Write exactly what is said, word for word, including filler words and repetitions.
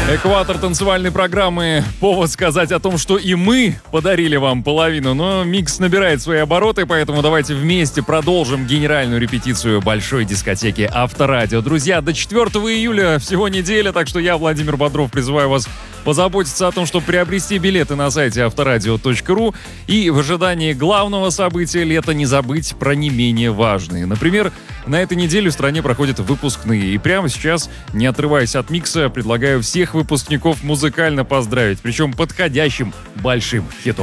Экватор танцевальной программы. Повод сказать о том, что и мы подарили вам половину. Но микс набирает свои обороты, поэтому давайте вместе продолжим генеральную репетицию большой дискотеки Авторадио. Друзья, до четвёртого июля всего неделя, так что я, Владимир Бодров, призываю вас позаботиться о том, чтобы приобрести билеты на сайте авторадио точка ру. И в ожидании главного события лета не забыть про не менее важные. Например, на этой неделе в стране проходят выпускные. И прямо сейчас, не отрываясь от микса, предлагаю всех выпускников музыкально поздравить. Причем подходящим большим хитом.